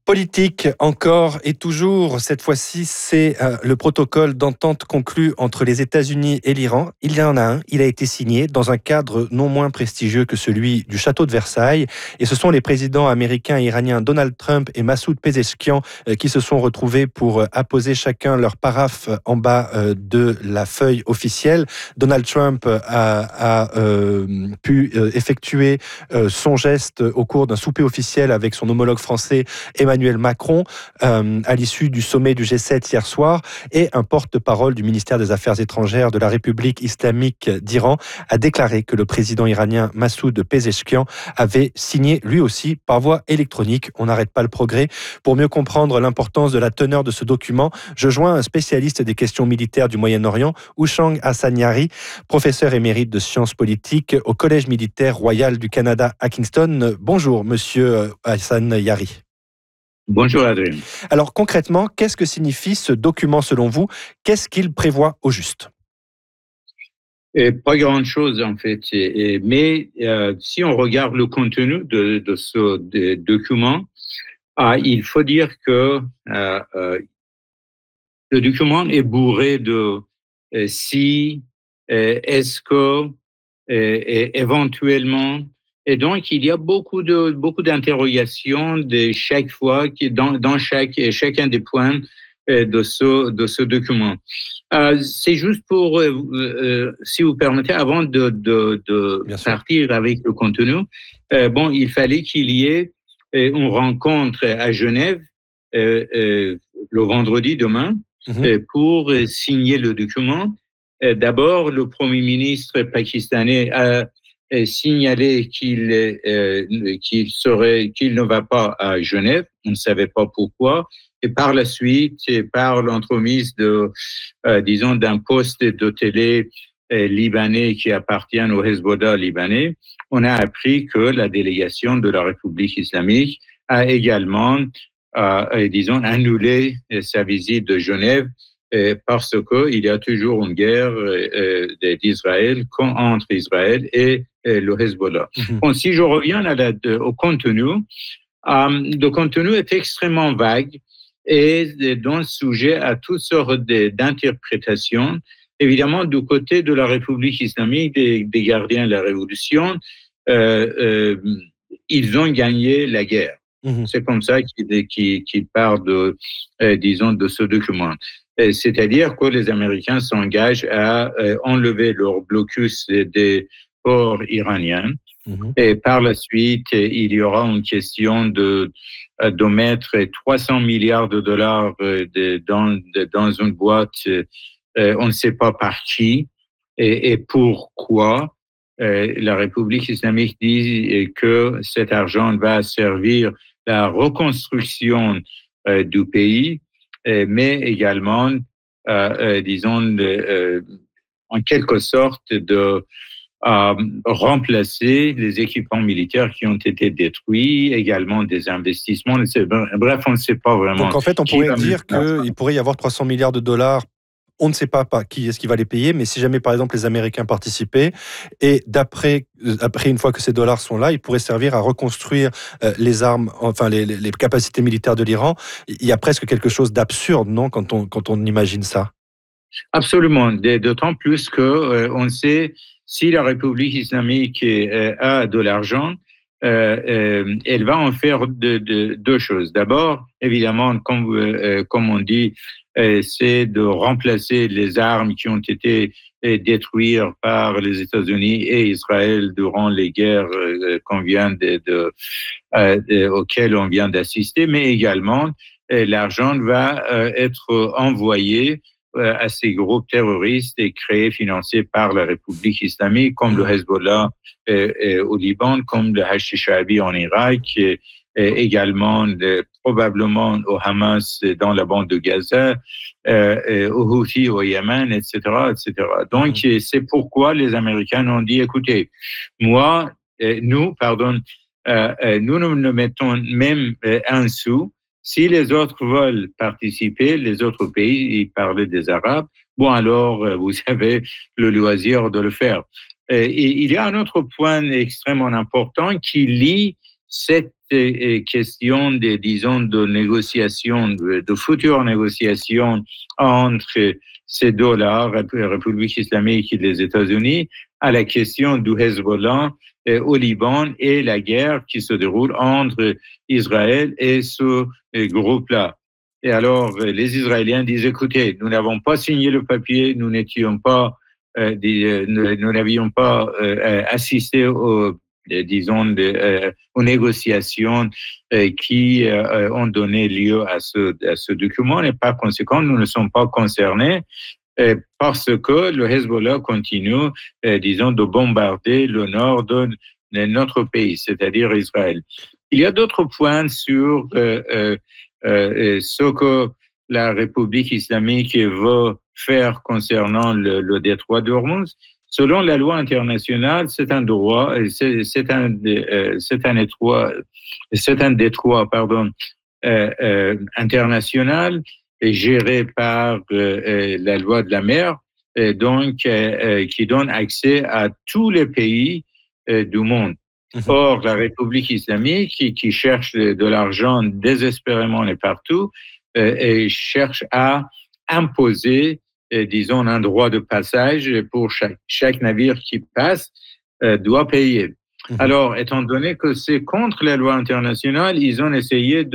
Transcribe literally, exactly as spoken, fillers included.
Politique, encore et toujours. Cette fois-ci, c'est euh, le protocole d'entente conclu entre les États-Unis et l'Iran. Il y en a un. Il a été signé dans un cadre non moins prestigieux que celui du château de Versailles. Et ce sont les présidents américains et iraniens Donald Trump et Massoud Pezeshkian euh, qui se sont retrouvés pour euh, apposer chacun leur paraphe en bas euh, de la feuille officielle. Donald Trump a, a euh, pu euh, effectuer euh, son geste au cours d'un souper officiel avec son homologue français Emmanuel Macron euh, à l'issue du sommet du G sept hier soir, et un porte-parole du ministère des Affaires étrangères de la République islamique d'Iran a déclaré que le président iranien Massoud Pezeshkian avait signé lui aussi par voie électronique. On n'arrête pas le progrès. Pour mieux comprendre l'importance de la teneur de ce document, je joins un spécialiste des questions militaires du Moyen-Orient, Ouchang Hassan Yari, professeur émérite de sciences politiques au Collège militaire royal du Canada à Kingston. Bonjour, monsieur Hassan Yari. Bonjour Adrien. Alors concrètement, qu'est-ce que signifie ce document selon vous? Qu'est-ce qu'il prévoit au juste? Et pas grand-chose en fait, et, et, mais euh, si on regarde le contenu de, de ce de, document, ah, il faut dire que euh, euh, le document est bourré de euh, si, euh, est-ce que, euh, éventuellement. Et donc, il y a beaucoup de beaucoup d'interrogations de chaque fois qui dans dans chaque chacun des points de ce de ce document. Euh, c'est juste pour, euh, euh, si vous permettez, avant de de, de partir avec le contenu. Euh, bon, il fallait qu'il y ait une rencontre à Genève euh, euh, le vendredi demain mmh. euh, pour signer le document. Euh, d'abord, le Premier ministre pakistanais a signalé qu'il euh, qu'il serait qu'il ne va pas à Genève. On ne savait pas pourquoi. Et par la suite, et par l'entremise de, euh, disons, d'un poste de télé euh, libanais qui appartient au Hezbollah libanais, on a appris que la délégation de la République islamique a également, euh, disons, annulé sa visite de Genève euh, parce qu'il y a toujours une guerre euh, d'Israël entre Israël et euh, le Hezbollah. Mm-hmm. Bon, si je reviens à la, de, au contenu, euh, le contenu est extrêmement vague et donc sujet à toutes sortes d'interprétations. Évidemment, du côté de la République islamique, des, des gardiens de la Révolution, euh, euh, ils ont gagné la guerre. Mmh. C'est comme ça qu'ils, qu'ils, qu'ils parlent de, euh, disons, de ce document. Et c'est-à-dire que les Américains s'engagent à euh, enlever leur blocus des ports iraniens. Mmh. Et par la suite, il y aura une question de, de mettre trois cents milliards de dollars de, dans, de, dans une boîte, euh, on ne sait pas par qui et, et pourquoi. Euh, la République islamique dit que cet argent va servir à la reconstruction euh, du pays, euh, mais également, euh, euh, disons, euh, en quelque sorte, de à remplacer les équipements militaires qui ont été détruits, également des investissements. Bref, on ne sait pas vraiment. Donc en fait, on pourrait dire qu'il pourrait y avoir trois cents milliards de dollars. On ne sait pas, pas qui est-ce qui va les payer, mais si jamais, par exemple, les Américains participaient, et d'après, après, une fois que ces dollars sont là, ils pourraient servir à reconstruire euh, les armes, enfin les, les, les capacités militaires de l'Iran. Il y a presque quelque chose d'absurde, non, quand on, quand on imagine ça? Absolument, d'autant plus qu'on euh, sait si la République islamique euh, a de l'argent, euh, euh, elle va en faire de, de, deux choses. D'abord, évidemment, comme, euh, comme on dit, euh, c'est de remplacer les armes qui ont été euh, détruites par les États-Unis et Israël durant les guerres euh, qu'on vient de, de, euh, de, auxquelles on vient d'assister, mais également, euh, l'argent va euh, être envoyé à ces groupes terroristes et créés, financés par la République islamique, comme le Hezbollah euh, euh, au Liban, comme le Hashd-e-Sha'bi en Irak, et, et également de, probablement au Hamas dans la bande de Gaza, euh, au Houthi au Yémen, et cetera, et cetera. Donc, mmh. c'est pourquoi les Américains ont dit, écoutez, moi, euh, nous, pardon, euh, euh, nous ne mettons même euh, un sou. Si les autres veulent participer, les autres pays, ils parlaient des Arabes, bon alors, vous avez le loisir de le faire. Et il y a un autre point extrêmement important qui lie cette question de, disons, de négociation, de, de futures négociations entre ces deux-là, République islamique et les États-Unis, à la question du Hezbollah au Liban et la guerre qui se déroule entre Israël et ce groupe-là. Et alors, les Israéliens disent, écoutez, nous n'avons pas signé le papier, nous n'étions pas, euh, des, nous n'avions pas euh, assisté au, disons, de, euh, aux négociations euh, qui euh, ont donné lieu à ce, à ce document, et par conséquent, nous ne sommes pas concernés euh, parce que le Hezbollah continue, euh, disons, de bombarder le nord de, de notre pays, c'est-à-dire Israël. Il y a d'autres points sur euh, euh, euh, ce que la République islamique veut faire concernant le, le détroit d'Ormuz. Selon la loi internationale, c'est un droit, c'est, c'est un, euh, c'est un détroit, c'est un détroit, pardon, euh, euh, international géré par euh, la loi de la mer, euh, donc euh, qui donne accès à tous les pays euh, du monde. Or, la République islamique, qui, qui cherche de, de l'argent désespérément et partout, euh, et cherche à imposer, euh, disons, un droit de passage pour chaque, chaque navire qui passe, euh, doit payer. Alors, étant donné que c'est contre la loi internationale, ils ont essayé de